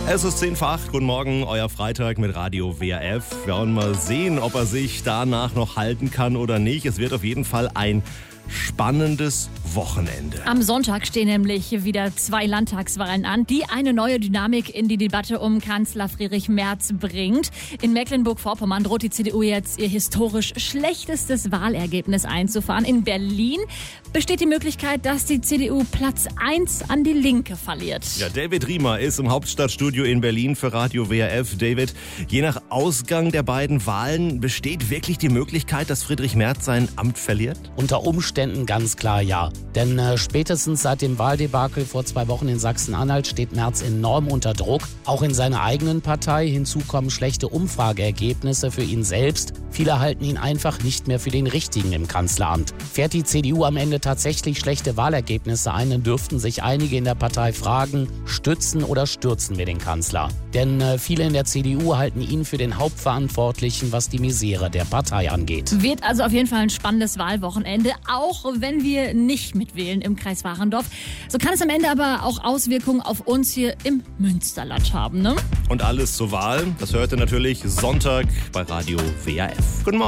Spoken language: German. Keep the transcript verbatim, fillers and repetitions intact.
Es ist zehn vor acht. Guten Morgen, euer Freitag mit Radio W R F. Wir wollen mal sehen, ob er sich danach noch halten kann oder nicht. Es wird auf jeden Fall ein spannendes Wochenende. Am Sonntag stehen nämlich wieder zwei Landtagswahlen an, die eine neue Dynamik in die Debatte um Kanzler Friedrich Merz bringt. In Mecklenburg-Vorpommern droht die C D U jetzt ihr historisch schlechtestes Wahlergebnis einzufahren. In Berlin besteht die Möglichkeit, dass die C D U Platz eins an die Linke verliert. Ja, David Riemer ist im Hauptstadtstudio in Berlin für Radio W R F. David, je nach Ausgang der beiden Wahlen besteht wirklich die Möglichkeit, dass Friedrich Merz sein Amt verliert? Unter Umständen ganz klar ja. Denn äh, spätestens seit dem Wahldebakel vor zwei Wochen in Sachsen-Anhalt steht Merz enorm unter Druck. Auch in seiner eigenen Partei. Hinzu kommen schlechte Umfrageergebnisse für ihn selbst. Viele halten ihn einfach nicht mehr für den Richtigen im Kanzleramt. Fährt die C D U am Ende tatsächlich schlechte Wahlergebnisse ein, dann dürften sich einige in der Partei fragen, stützen oder stürzen wir den Kanzler? Denn äh, viele in der C D U halten ihn für den Hauptverantwortlichen, was die Misere der Partei angeht. Wird also auf jeden Fall ein spannendes Wahlwochenende, auch wenn wir nicht mitwählen im Kreis Warendorf. So kann es am Ende aber auch Auswirkungen auf uns hier im Münsterland haben, ne? Und alles zur Wahl, das hört ihr natürlich Sonntag bei Radio W R F. Guten Morgen.